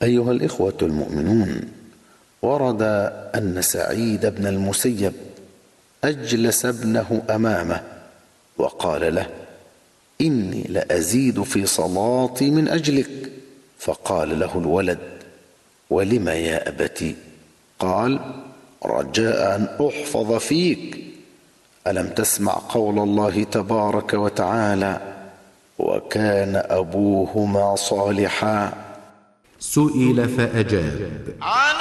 أيها الإخوة المؤمنون، ورد أن سعيد بن المسيب أجلس ابنه أمامه وقال له: إني لأزيد في صلاتي من أجلك. فقال له الولد: ولم يا أبتي؟ قال: رجاء أن أحفظ فيك. ألم تسمع قول الله تبارك وتعالى: وكان أبوهما صالحا؟ سئل فأجاب.